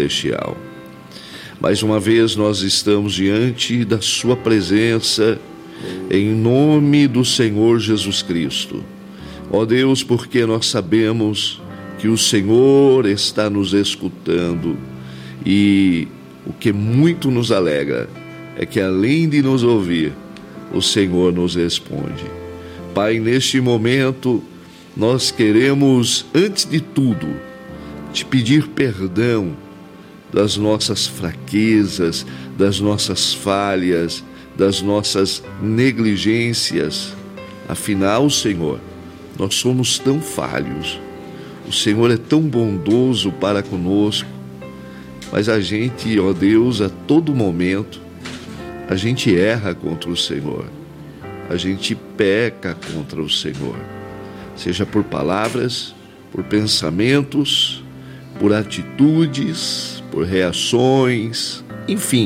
celestial. Mais uma vez nós estamos diante da sua presença, em nome do Senhor Jesus Cristo. Ó Deus, porque nós sabemos que o Senhor está nos escutando, e o que muito nos alegra é que, além de nos ouvir, o Senhor nos responde. Pai, neste momento, nós queremos, antes de tudo, te pedir perdão das nossas fraquezas, das nossas falhas, das nossas negligências. Afinal, Senhor, nós somos tão falhos. O Senhor é tão bondoso para conosco, mas a gente, ó Deus, a todo momento, a gente erra contra o Senhor. A gente peca contra o Senhor, seja por palavras, por pensamentos, por atitudes, por reações, enfim.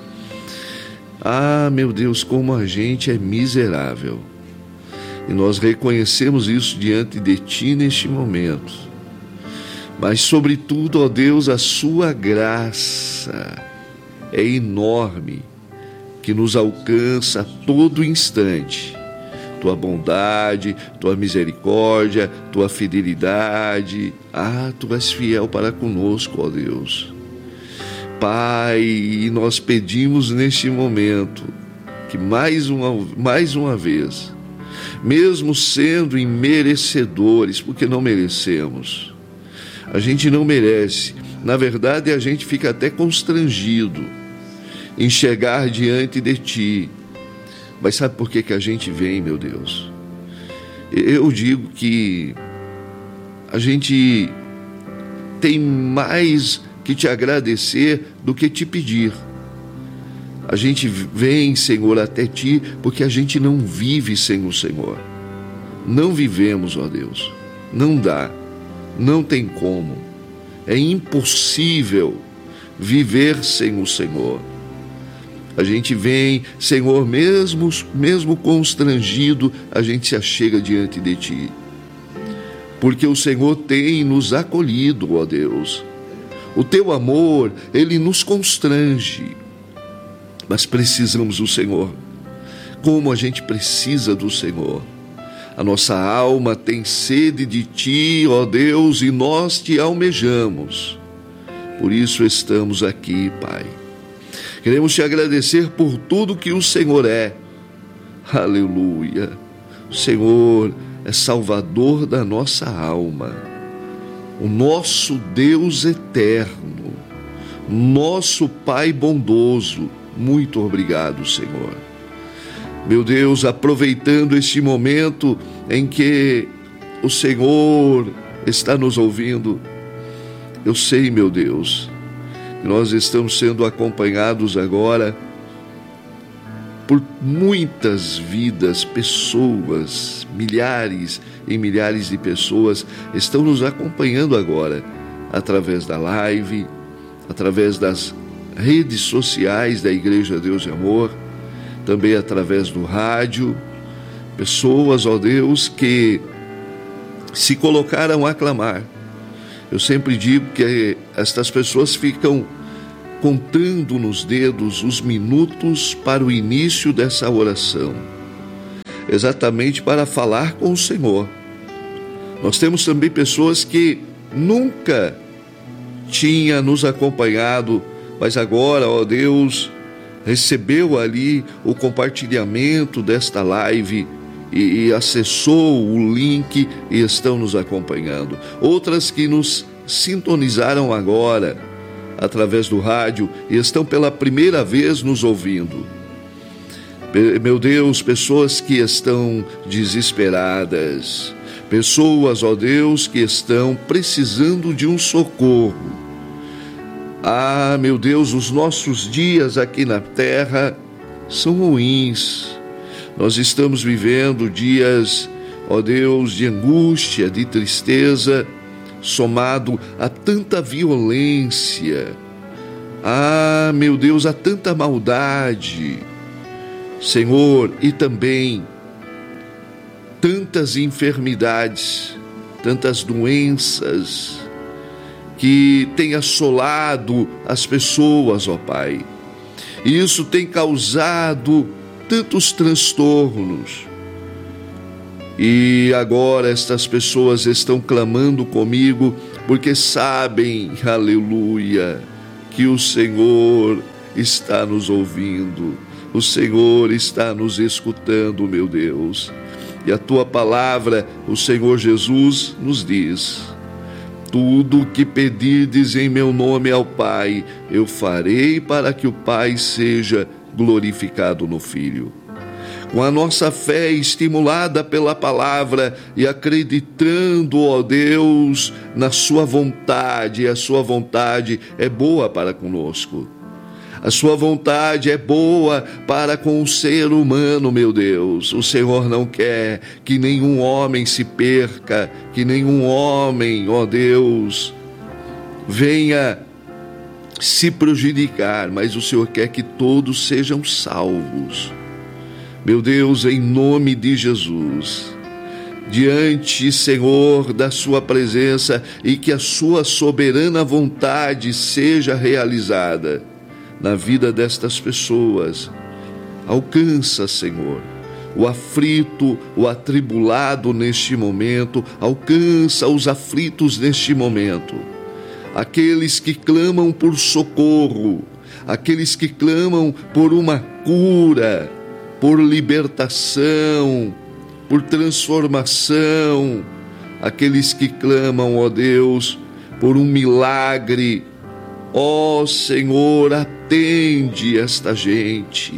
Ah, meu Deus, como a gente é miserável. E nós reconhecemos isso diante de Ti neste momento. Mas, sobretudo, ó Deus, a Sua graça é enorme, que nos alcança a todo instante. Tua bondade, Tua misericórdia, Tua fidelidade. Ah, Tu és fiel para conosco, ó Deus. Pai, e nós pedimos neste momento que mais uma vez, mesmo sendo imerecedores, porque não merecemos, a gente não merece, na verdade a gente fica até constrangido em chegar diante de Ti. Mas sabe por que a gente vem, meu Deus? Eu digo que a gente tem mais que Te agradecer do que Te pedir. A gente vem, Senhor, até Ti porque a gente não vive sem o Senhor. Não vivemos, ó Deus. Não dá. Não tem como. É impossível viver sem o Senhor. A gente vem, Senhor, mesmo constrangido, a gente se achega diante de Ti. Porque o Senhor tem nos acolhido, ó Deus. O Teu amor, Ele nos constrange. Mas precisamos do Senhor. Como a gente precisa do Senhor. A nossa alma tem sede de Ti, ó Deus, e nós Te almejamos. Por isso estamos aqui, Pai. Queremos Te agradecer por tudo que o Senhor é. Aleluia. O Senhor é Salvador da nossa alma. O nosso Deus eterno. Nosso Pai bondoso. Muito obrigado, Senhor. Meu Deus, aproveitando este momento em que o Senhor está nos ouvindo, eu sei, meu Deus, que nós estamos sendo acompanhados agora por muitas vidas, pessoas, milhares e milhares de pessoas estão nos acompanhando agora, através da live, através das redes sociais da Igreja Deus e Amor, também através do rádio. Pessoas, ó Deus, que se colocaram a clamar. Eu sempre digo que estas pessoas ficam contando nos dedos os minutos para o início dessa oração, exatamente para falar com o Senhor. Nós temos também pessoas que nunca tinham nos acompanhado, mas agora, ó Deus, recebeu ali o compartilhamento desta live e acessou o link e estão nos acompanhando. Outras que nos sintonizaram agora através do rádio e estão pela primeira vez nos ouvindo. Meu Deus, pessoas que estão desesperadas, pessoas, ó Deus, que estão precisando de um socorro. Ah, meu Deus, os nossos dias aqui na terra são ruins. Nós estamos vivendo dias, ó Deus, de angústia, de tristeza, somado a tanta violência. Ah, meu Deus, a tanta maldade, Senhor, e também tantas enfermidades, tantas doenças. que tem assolado as pessoas, ó Pai. E isso tem causado tantos transtornos. E agora estas pessoas estão clamando comigo porque sabem, aleluia, que o Senhor está nos ouvindo, o Senhor está nos escutando, meu Deus. E a tua palavra, o Senhor Jesus, nos diz: tudo o que pedirdes em meu nome ao Pai, eu farei para que o Pai seja glorificado no Filho. Com a nossa fé estimulada pela palavra e acreditando, ó Deus, na sua vontade, e a sua vontade é boa para conosco. A sua vontade é boa para com o ser humano, meu Deus. O Senhor não quer que nenhum homem se perca, que nenhum homem, ó Deus, venha se prejudicar, mas o Senhor quer que todos sejam salvos. Meu Deus, em nome de Jesus, diante, Senhor, da sua presença e que a sua soberana vontade seja realizada na vida destas pessoas. Alcança, Senhor, o aflito, o atribulado neste momento, alcança os aflitos neste momento, aqueles que clamam por socorro, aqueles que clamam por uma cura, por libertação, por transformação, aqueles que clamam, ó Deus, por um milagre. Ó Senhor, atende esta gente,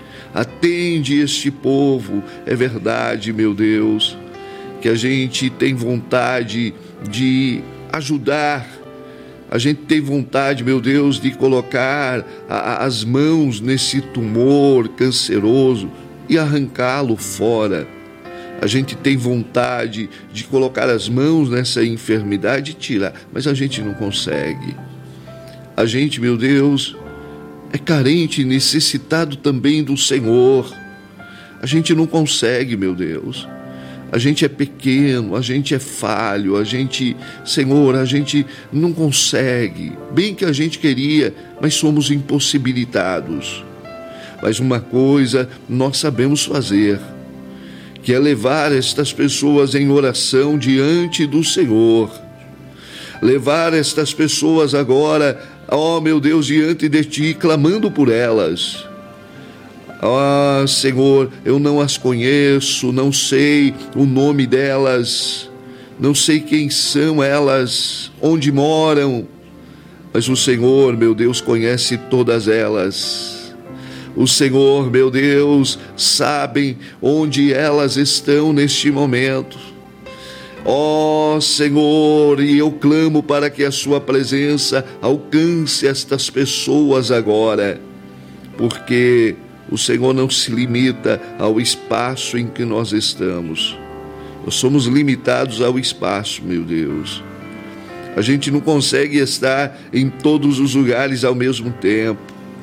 atende este povo. É verdade, meu Deus, que a gente tem vontade de ajudar, a gente tem vontade, meu Deus, de colocar as mãos nesse tumor canceroso e arrancá-lo fora. A gente tem vontade de colocar as mãos nessa enfermidade e tirar, mas a gente não consegue. A gente, meu Deus, é carente e necessitado também do Senhor. A gente não consegue, meu Deus. A gente é pequeno, a gente é falho, a gente, Senhor, a gente não consegue. Bem que a gente queria, mas somos impossibilitados. Mas uma coisa nós sabemos fazer, que é levar estas pessoas em oração diante do Senhor. Levar estas pessoas agora, ó meu Deus, diante de Ti, clamando por elas. Ah, Senhor, eu não as conheço, não sei o nome delas, não sei quem são elas, onde moram, mas o Senhor, meu Deus, conhece todas elas. O Senhor, meu Deus, sabe onde elas estão neste momento. Ó Senhor, e eu clamo para que a sua presença alcance estas pessoas agora, porque o Senhor não se limita ao espaço em que nós estamos. Nós somos limitados ao espaço, meu Deus. A gente não consegue estar em todos os lugares ao mesmo tempo.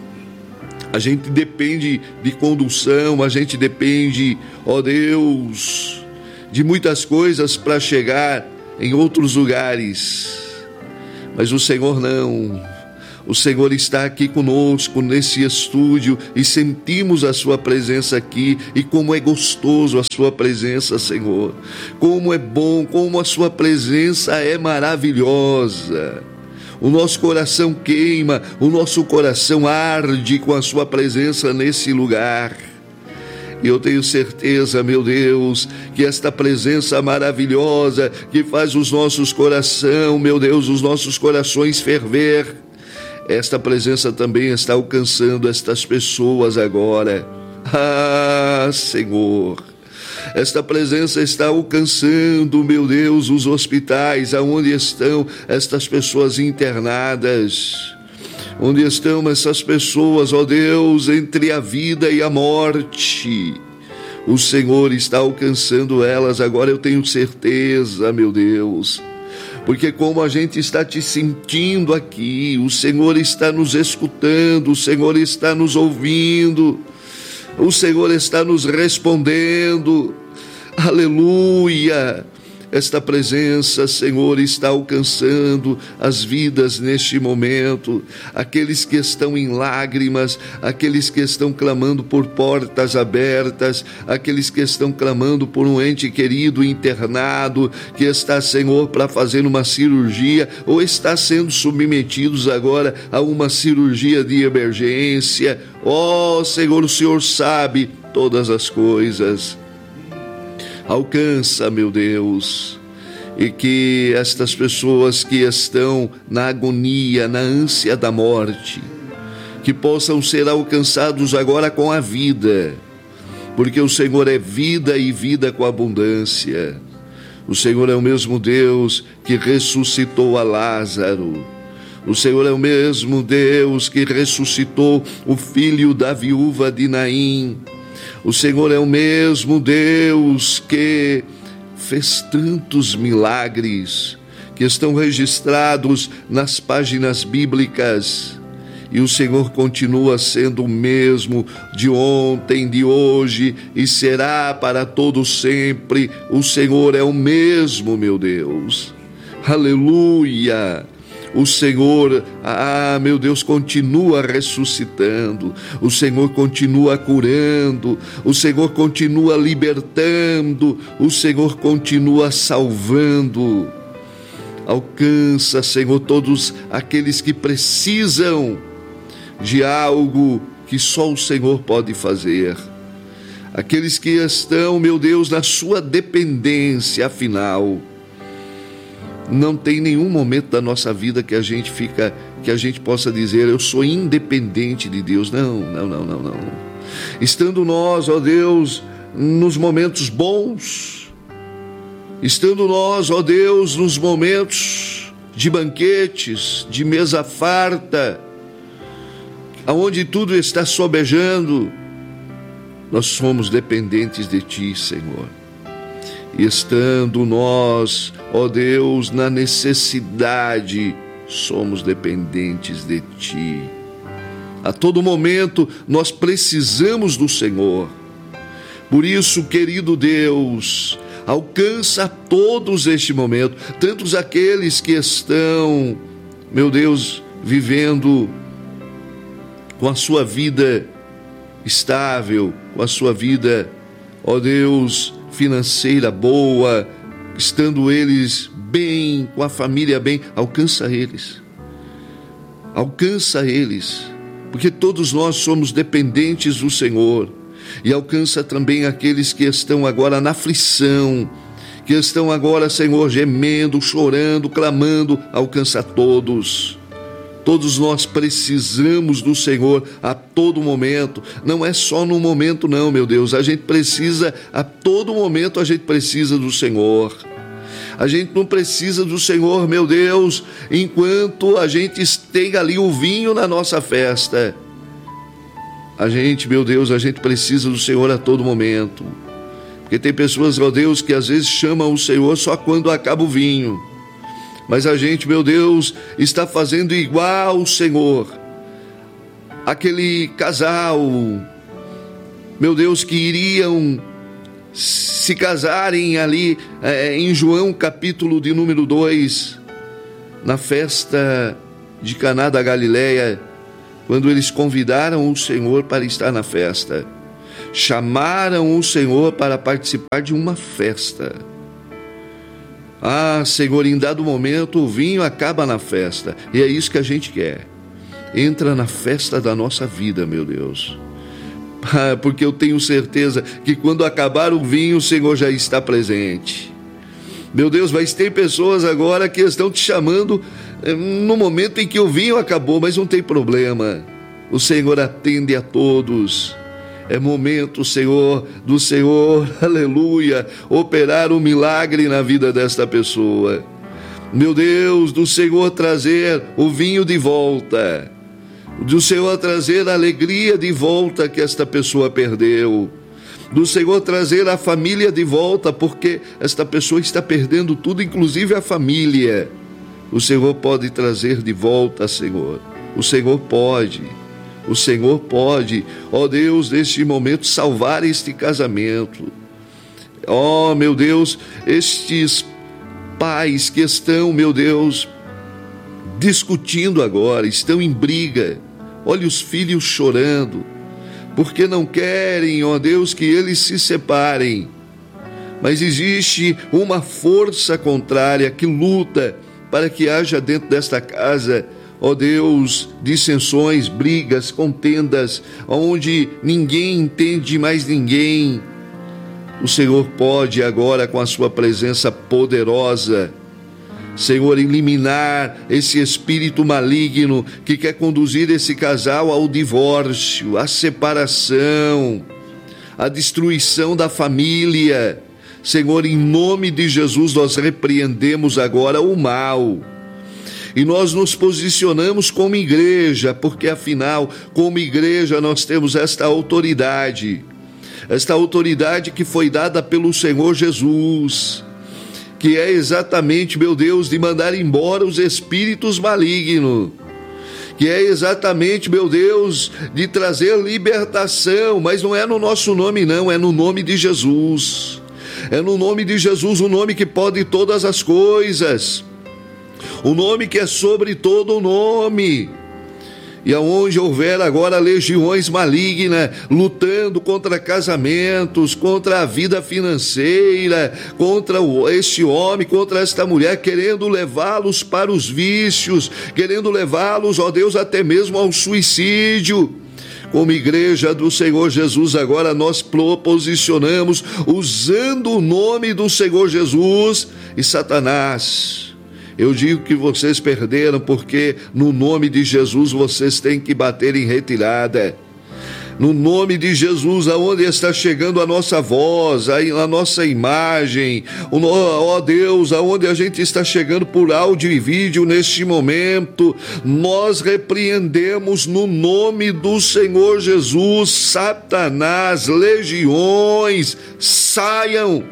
A gente depende de condução, a gente depende, ó Deus, de muitas coisas para chegar em outros lugares. Mas o Senhor não. O Senhor está aqui conosco nesse estúdio e sentimos a sua presença aqui. E como é gostoso a sua presença, Senhor. Como é bom, como a sua presença é maravilhosa. O nosso coração queima, o nosso coração arde com a sua presença nesse lugar. E eu tenho certeza, meu Deus, que esta presença maravilhosa que faz os nossos corações, meu Deus, os nossos corações ferver, esta presença também está alcançando estas pessoas agora. Ah, Senhor, esta presença está alcançando, meu Deus, os hospitais, aonde estão estas pessoas internadas, onde estão essas pessoas, ó Deus, entre a vida e a morte. O Senhor está alcançando elas agora, eu tenho certeza, meu Deus. Porque como a gente está te sentindo aqui, o Senhor está nos escutando, o Senhor está nos ouvindo, o Senhor está nos respondendo. Aleluia! esta presença, Senhor, está alcançando as vidas neste momento. Aqueles que estão em lágrimas, aqueles que estão clamando por portas abertas, aqueles que estão clamando por um ente querido internado, que está, Senhor, para fazer uma cirurgia, ou está sendo submetidos agora a uma cirurgia de emergência. Ó, Senhor, o Senhor sabe todas as coisas. Alcança, meu Deus, e que estas pessoas que estão na agonia, na ânsia da morte, que possam ser alcançados agora com a vida, porque o Senhor é vida e vida com abundância. O Senhor é o mesmo Deus que ressuscitou a Lázaro. O Senhor é o mesmo Deus que ressuscitou o filho da viúva de Naim. O Senhor é o mesmo Deus que fez tantos milagres que estão registrados nas páginas bíblicas. E o Senhor continua sendo o mesmo de ontem, de hoje e será para todo sempre. O Senhor é o mesmo, meu Deus. Aleluia! O Senhor, meu Deus, continua ressuscitando, o Senhor continua curando, o Senhor continua libertando, o Senhor continua salvando. Alcança, Senhor, todos aqueles que precisam de algo que só o Senhor pode fazer. Aqueles que estão, meu Deus, na sua dependência, afinal. Não tem nenhum momento da nossa vida que a gente possa dizer, eu sou independente de Deus. Não. Estando nós, ó Deus, nos momentos bons, estando nós, ó Deus, nos momentos de banquetes, de mesa farta, aonde tudo está sobejando, nós somos dependentes de Ti, Senhor. E estando nós, ó Deus, na necessidade, somos dependentes de Ti. A todo momento nós precisamos do Senhor. Por isso, querido Deus, alcança a todos este momento, tantos aqueles que estão, meu Deus, vivendo com a sua vida estável, com a sua vida, ó Deus, financeira boa, estando eles bem, com a família bem, alcança eles, porque todos nós somos dependentes do Senhor, e alcança também aqueles que estão agora na aflição, que estão agora, Senhor, gemendo, chorando, clamando, alcança todos. Todos nós precisamos do Senhor a todo momento, não é só no momento não, meu Deus, a gente precisa, a todo momento a gente precisa do Senhor. A gente não precisa do Senhor, meu Deus, enquanto a gente tem ali o vinho na nossa festa. A gente, meu Deus, a gente precisa do Senhor a todo momento. Porque tem pessoas, ó Deus, que às vezes chamam o Senhor só quando acaba o vinho. Mas a gente, meu Deus, está fazendo igual o Senhor. Aquele casal, meu Deus, que iriam se casarem ali em João capítulo de número 2, na festa de Caná da Galileia, quando eles convidaram o Senhor para estar na festa. Chamaram o Senhor para participar de uma festa. Senhor, em dado momento o vinho acaba na festa, e é isso que a gente quer. Entra na festa da nossa vida, meu Deus. Porque eu tenho certeza que quando acabar o vinho, o Senhor já está presente. Meu Deus, mas tem pessoas agora que estão te chamando no momento em que o vinho acabou, mas não tem problema. O Senhor atende a todos. É momento, Senhor, do Senhor, aleluia, operar um milagre na vida desta pessoa. Meu Deus, do Senhor trazer o vinho de volta, do Senhor trazer a alegria de volta que esta pessoa perdeu, do Senhor trazer a família de volta, porque esta pessoa está perdendo tudo, inclusive a família. O Senhor pode trazer de volta, Senhor. O Senhor pode. O Senhor pode, ó Deus, neste momento, salvar este casamento. Ó, meu Deus, estes pais que estão, meu Deus, discutindo agora, estão em briga. Olha os filhos chorando, porque não querem, ó Deus, que eles se separem. Mas existe uma força contrária que luta para que haja dentro desta casa, ó Deus, dissensões, brigas, contendas, onde ninguém entende mais ninguém. O Senhor pode agora, com a sua presença poderosa, Senhor, eliminar esse espírito maligno que quer conduzir esse casal ao divórcio, à separação, à destruição da família. Senhor, em nome de Jesus, nós repreendemos agora o mal. E nós nos posicionamos como igreja, porque afinal, como igreja, nós temos esta autoridade que foi dada pelo Senhor Jesus, que é exatamente, meu Deus, de mandar embora os espíritos malignos, que é exatamente, meu Deus, de trazer libertação, mas não é no nosso nome não, é no nome de Jesus. É no nome de Jesus, o nome que pode todas as coisas, o nome que é sobre todo o nome. E aonde houver agora legiões malignas lutando contra casamentos, contra a vida financeira, contra este homem, contra esta mulher, querendo levá-los para os vícios, querendo levá-los, ó Deus, até mesmo ao suicídio. Como igreja do Senhor Jesus, agora nós proposicionamos, usando o nome do Senhor Jesus, e Satanás, eu digo que vocês perderam, porque no nome de Jesus vocês têm que bater em retirada. No nome de Jesus, aonde está chegando a nossa voz, a nossa imagem, ó Deus, aonde a gente está chegando por áudio e vídeo neste momento, nós repreendemos no nome do Senhor Jesus, Satanás, legiões, saiam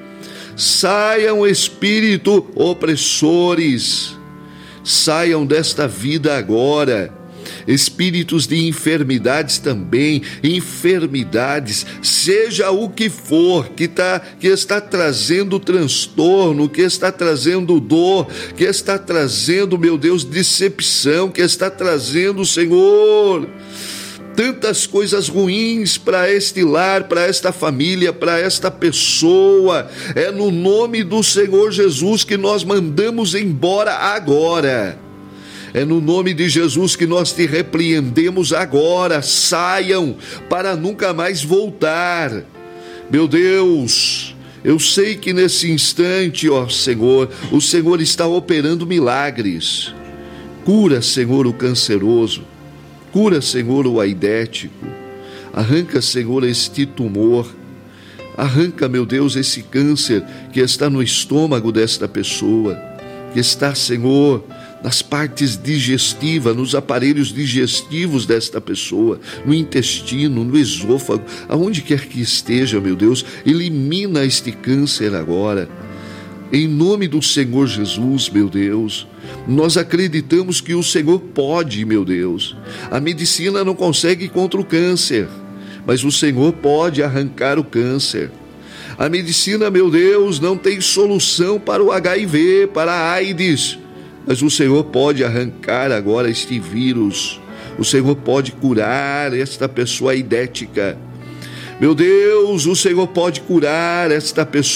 espírito opressores, saiam desta vida agora. Espíritos de enfermidades também, enfermidades, seja o que for, que está trazendo transtorno, que está trazendo dor, que está trazendo, meu Deus, decepção, que está trazendo, Senhor, tantas coisas ruins para este lar, para esta família, para esta pessoa. É no nome do Senhor Jesus que nós mandamos embora agora. É no nome de Jesus que nós te repreendemos agora. Saiam para nunca mais voltar. Meu Deus, eu sei que nesse instante, ó Senhor, o Senhor está operando milagres. Cura, Senhor, o canceroso. Cura, Senhor, o aidético. Arranca, Senhor, este tumor. Arranca, meu Deus, esse câncer que está no estômago desta pessoa, que está, Senhor, nas partes digestivas, nos aparelhos digestivos desta pessoa, no intestino, no esôfago, aonde quer que esteja, meu Deus, elimina este câncer agora. Em nome do Senhor Jesus, meu Deus, nós acreditamos que o Senhor pode, meu Deus. A medicina não consegue contra o câncer, mas o Senhor pode arrancar o câncer. A medicina, meu Deus, não tem solução para o HIV, para a AIDS, mas o Senhor pode arrancar agora este vírus. O Senhor pode curar esta pessoa aidética. Meu Deus, o Senhor pode curar esta pessoa